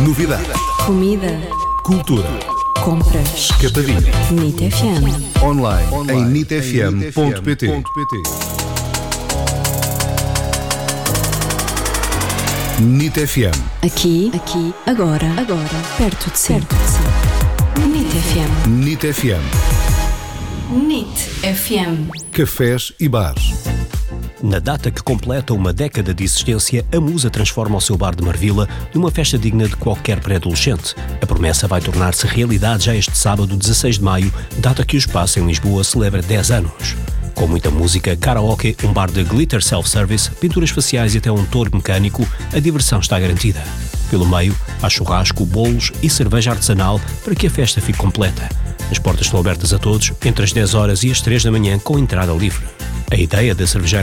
Novidade. Comida. Cultura. Compras. Capadinha. NIT FM. Online em nitfm.pt. NIT FM. Aqui, agora, perto de si. NIT FM. NIT FM. NIT FM. Cafés e bares. Na data que completa uma década de existência, a Musa transforma o seu bar de Marvila numa festa digna de qualquer pré-adolescente. A promessa vai tornar-se realidade já este sábado, 16 de maio, data que o espaço em Lisboa celebra 10 anos. Com muita música, karaoke, um bar de glitter self-service, pinturas faciais e até um touro mecânico, a diversão está garantida. Pelo meio, há churrasco, bolos e cerveja artesanal para que a festa fique completa. As portas estão abertas a todos, entre as 10 horas e as 3 da manhã, com entrada livre. A ideia da cervejaria